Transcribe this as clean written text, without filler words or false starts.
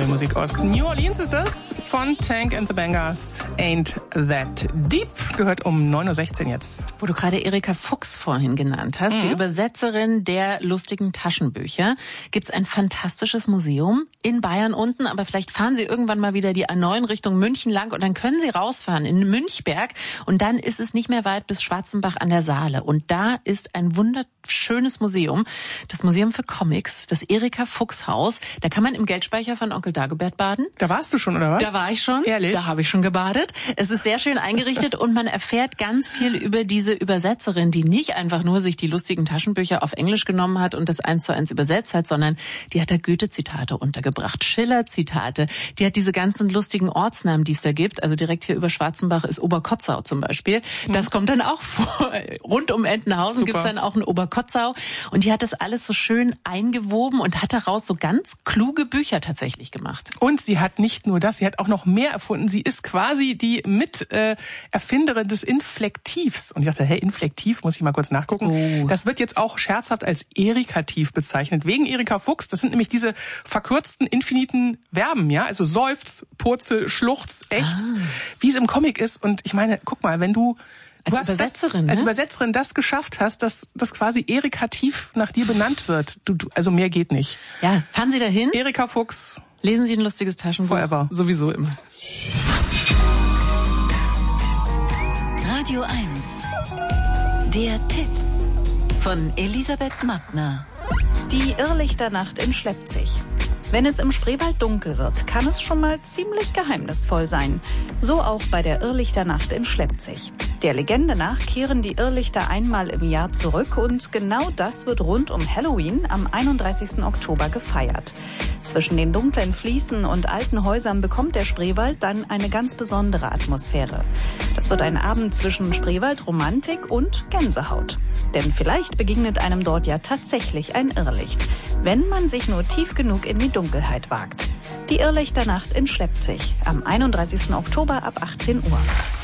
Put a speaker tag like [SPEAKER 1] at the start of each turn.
[SPEAKER 1] Musik aus New Orleans ist das von Tank and the Bangers. Ain't That Deep gehört um 9.16 Uhr jetzt.
[SPEAKER 2] Wo du gerade Erika Fuchs vorhin genannt hast, die Übersetzerin der lustigen Taschenbücher, gibt's ein fantastisches Museum in Bayern unten, aber vielleicht fahren Sie irgendwann mal wieder die A9 Richtung München lang und dann können Sie rausfahren in Münchberg und dann ist es nicht mehr weit bis Schwarzenbach an der Saale und da ist ein wunderschönes Museum, das Museum für Comics, das Erika Fuchs Haus. Da kann man im Geldspeicher von Onkel Dagobert baden.
[SPEAKER 1] Da warst du schon, oder was?
[SPEAKER 2] Da war ich schon.
[SPEAKER 1] Ehrlich?
[SPEAKER 2] Da habe ich schon gebadet. Es ist sehr schön eingerichtet und man erfährt ganz viel über diese Übersetzerin, die nicht einfach nur sich die lustigen Taschenbücher auf Englisch genommen hat und das 1:1 übersetzt hat, sondern die hat da Goethe-Zitate untergebracht, Schiller-Zitate. Die hat diese ganzen lustigen Ortsnamen, die es da gibt. Also direkt hier über Schwarzenbach ist Oberkotzau zum Beispiel. Das kommt dann auch vor. Rund um Entenhausen gibt's dann auch ein Oberkotzau. Und die hat das alles so schön eingewoben und hat daraus so ganz kluge Bücher tatsächlich gemacht.
[SPEAKER 1] Und sie hat nicht nur das, sie hat auch noch mehr erfunden. Sie ist quasi die Erfinderin des Inflektivs. Und ich dachte, Inflektiv, muss ich mal kurz nachgucken. Das wird jetzt auch scherzhaft als Erikativ bezeichnet. Wegen Erika Fuchs, das sind nämlich diese verkürzten, infiniten Verben, ja? Also Seufz, Purzel, Schluchz, Ächz, wie es im Comic ist. Und ich meine, guck mal, wenn du
[SPEAKER 2] als Übersetzerin,
[SPEAKER 1] als Übersetzerin das geschafft hast, dass das quasi Erikativ nach dir benannt wird. Also mehr geht nicht.
[SPEAKER 2] Ja, fahren Sie dahin.
[SPEAKER 1] Erika Fuchs.
[SPEAKER 2] Lesen Sie ein lustiges Taschenbuch.
[SPEAKER 1] Forever.
[SPEAKER 2] Sowieso immer.
[SPEAKER 3] Radio 1. Der Tipp von Elisabeth Mattner.
[SPEAKER 4] Die Irrlichternacht in Schleppzig. Wenn es im Spreewald dunkel wird, kann es schon mal ziemlich geheimnisvoll sein. So auch bei der Irrlichternacht in Schleppzig. Der Legende nach kehren die Irrlichter einmal im Jahr zurück und genau das wird rund um Halloween am 31. Oktober gefeiert. Zwischen den dunklen Fliesen und alten Häusern bekommt der Spreewald dann eine ganz besondere Atmosphäre. Das wird ein Abend zwischen Spreewaldromantik und Gänsehaut. Denn vielleicht begegnet einem dort ja tatsächlich ein Irrlicht, wenn man sich nur tief genug in die Dunkelheit wagt. Die Irrlichternacht in Schleppzig am 31. Oktober ab 18 Uhr.